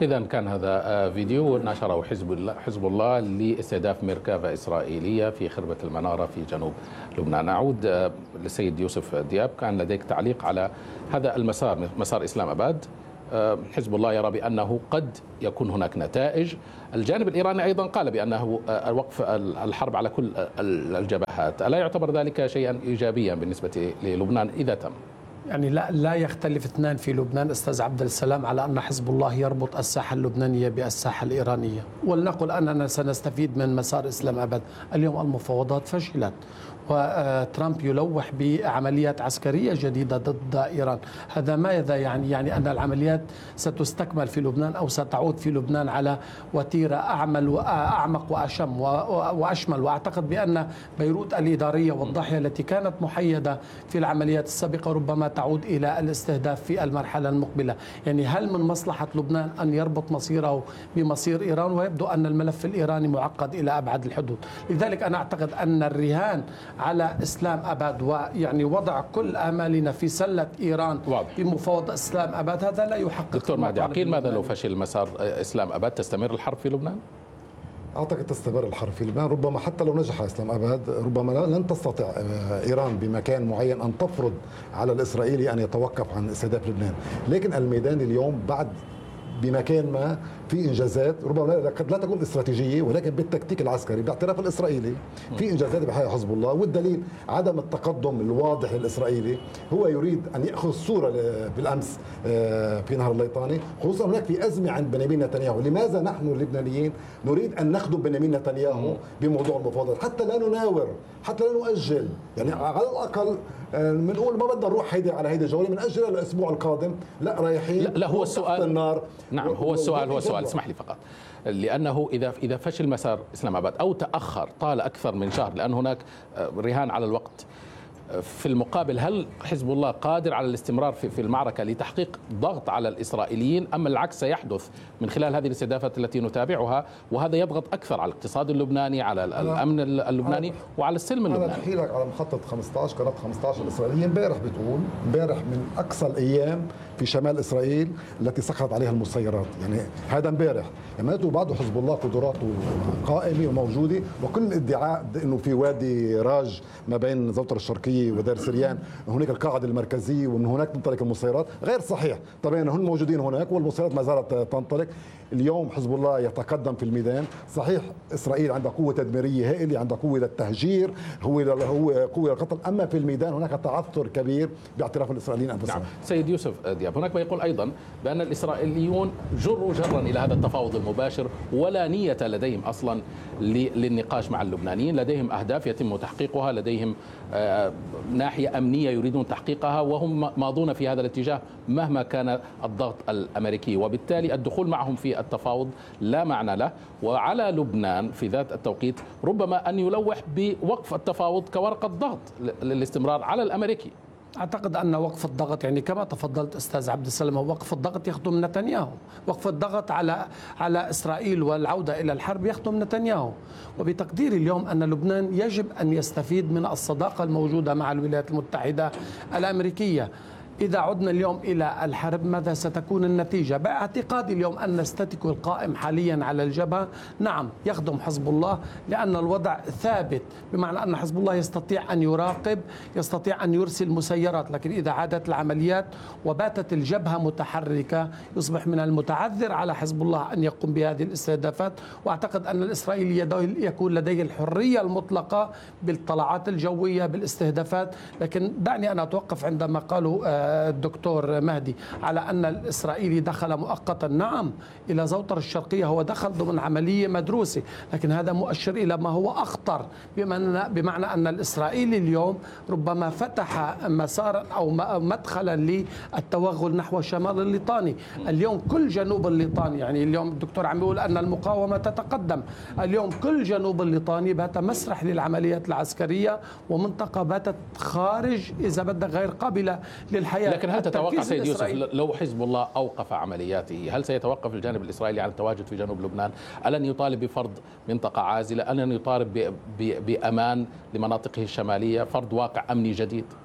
إذا كان هذا فيديو نشره حزب الله لاستهداف مركبة إسرائيلية في خربة المنارة في جنوب لبنان. أعود للسيد يوسف دياب، كان لديك تعليق على هذا المسار، مسار إسلام أباد. حزب الله يرى بأنه قد يكون هناك نتائج. الجانب الإيراني أيضا قال بأنه وقف الحرب على كل الجبهات. ألا يعتبر ذلك شيئا إيجابيا بالنسبة للبنان إذا تم؟ يعني لا يختلف اثنان في لبنان أستاذ عبد السلام على أن حزب الله يربط الساحة اللبنانية بالساحة الإيرانية، ولنقل أننا سنستفيد من مسار إسلام أبد. اليوم المفاوضات فشلت وترامب يلوح بعمليات عسكرية جديدة ضد إيران. هذا ماذا يعني أن العمليات ستستكمل في لبنان أو ستعود في لبنان على وتيرة أعمق وأشم وأشمل. وأعتقد بأن بيروت الإدارية والضاحية التي كانت محيدة في العمليات السابقة ربما تعود إلى الاستهداف في المرحلة المقبلة. يعني هل من مصلحة لبنان أن يربط مصيره بمصير إيران؟ ويبدو أن الملف الإيراني معقد إلى أبعد الحدود. لذلك أنا أعتقد أن الرهان على إسلام أباد ويعني وضع كل آمالنا في سلة إيران بمفاوضة إسلام أباد هذا لا يحقق. دكتور مهدي عقيل، ماذا لو فشل مسار إسلام أباد؟ تستمر الحرب في لبنان؟ أعتقد تستمر الحرب في لبنان. ربما حتى لو نجح إسلام أباد ربما لن تستطيع إيران بمكان معين أن تفرض على الإسرائيلي أن يتوقف عن استهداف لبنان. لكن الميدان اليوم بعد بمكان ما في انجازات ربما قد لا تكون استراتيجيه، ولكن بالتكتيك العسكري باعتراف الاسرائيلي في انجازات بحياة حزب الله. والدليل عدم التقدم الواضح للاسرائيلي. هو يريد ان ياخذ صوره بالامس في نهر الليطاني، خصوصا هناك في ازمه عند بنيامين نتنياهو. لماذا نحن اللبنانيين نريد ان نخدم بنيامين نتنياهو بموضوع المفاوضات حتى لا نناور، حتى لا نؤجل؟ يعني على الاقل بنقول ما بدنا نروح هيدي على هيدي الجوله، بنأجلها للاسبوع القادم. لا رايحين. لا هو السؤال النار. نعم هو السؤال اسمح لي فقط، لأنه إذا فشل مسار إسلام أباد أو تأخر طال أكثر من شهر لأن هناك رهان على الوقت، في المقابل هل حزب الله قادر على الاستمرار في المعركة لتحقيق ضغط على الإسرائيليين، أم العكس سيحدث من خلال هذه الاستهدافات التي نتابعها وهذا يضغط أكثر على الاقتصاد اللبناني، على الأمن اللبناني وعلى السلم اللبناني؟ أنا بحكي لك على محطة 15 قناة 15 الإسرائيلية امبارح بتقول امبارح من أقصى الأيام في شمال إسرائيل التي سقطت عليها المسيرات. يعني هذا امبارح. يعني بعده حزب الله قدراته قائمة وموجودة، وكل الادعاء إنه في وادي راج ما بين زوطر الشرقية ودير سريان هناك القاعدة المركزية وأن هناك تنطلق المسيرات غير صحيح. طبعا هم موجودين هناك والمسيرات ما زالت تنطلق. اليوم حزب الله يتقدم في الميدان. صحيح إسرائيل عندها قوة تدميرية هائلة، عندها قوة للتهجير، هو قوة للقتل، أما في الميدان هناك تعثر كبير باعتراف الإسرائيليين أنفسهم. نعم. سيد يوسف دياب، هناك ما يقول أيضا بأن الإسرائيليون جرا إلى هذا التفاوض المباشر ولا نية لديهم أصلا للنقاش مع اللبنانيين. لديهم أهداف يتم تحقيقها، لديهم ناحية أمنية يريدون تحقيقها، وهم ماضون في هذا الاتجاه مهما كان الضغط الأمريكي، وبالتالي الدخول معهم في التفاوض لا معنى له. وعلى لبنان في ذات التوقيت ربما أن يلوح بوقف التفاوض كورقة ضغط للاستمرار على الأمريكي. أعتقد أن وقف الضغط يعني كما تفضلت أستاذ عبد السلام، وقف الضغط يخدم نتنياهو. وقف الضغط على إسرائيل والعودة إلى الحرب يخدم نتنياهو. وبتقديري اليوم أن لبنان يجب أن يستفيد من الصداقة الموجودة مع الولايات المتحدة الأمريكية. إذا عدنا اليوم إلى الحرب ماذا ستكون النتيجة؟ باعتقادي اليوم أن الستاتيكو القائم حاليا على الجبهة نعم يخدم حزب الله، لأن الوضع ثابت، بمعنى أن حزب الله يستطيع أن يراقب، يستطيع أن يرسل مسيرات. لكن إذا عادت العمليات وباتت الجبهة متحركة يصبح من المتعذر على حزب الله أن يقوم بهذه الاستهدافات. وأعتقد أن الإسرائيلي يكون لديه الحرية المطلقة بالطلعات الجوية بالاستهدافات. لكن دعني أنا أتوقف عندما قالوا الدكتور مهدي على أن الإسرائيلي دخل مؤقتا نعم إلى زوطر الشرقية، هو دخل ضمن عملية مدروسة، لكن هذا مؤشر إلى ما هو أخطر، بمعنى أن الإسرائيلي اليوم ربما فتح مسارا أو مدخلا للتوغل نحو شمال الليطاني. اليوم كل جنوب الليطاني، يعني اليوم الدكتور عم يقول أن المقاومة تتقدم، اليوم كل جنوب الليطاني بات مسرح للعمليات العسكرية ومنطقة باتت خارج إذا بدك غير قابلة للحياة. لكن هل تتوقع سيد يوسف لو حزب الله أوقف عملياته هل سيتوقف الجانب الإسرائيلي عن التواجد في جنوب لبنان؟ ألن يطالب بفرض منطقة عازلة؟ ألن يطالب بأمان لمناطقه الشمالية، فرض واقع أمني جديد؟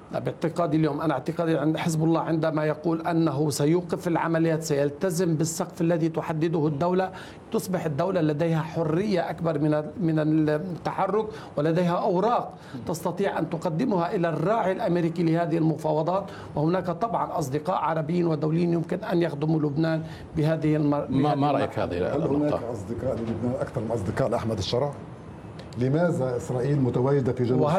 باعتقادي اليوم، أنا اعتقادي عند حزب الله عندما يقول أنه سيوقف العمليات، سيلتزم بالسقف الذي تحدده الدولة، تصبح الدولة لديها حرية أكبر من التحرك، ولديها أوراق تستطيع أن تقدمها إلى الراعي الأمريكي لهذه المفاوضات. وهناك طبعا أصدقاء عربيين ودوليين يمكن أن يخدموا لبنان بهذه ما رأيك هذه هل هناك أصدقاء للبنان أكثر من أصدقاء لأحمد الشرع؟ لماذا إسرائيل متواجدة في جنوب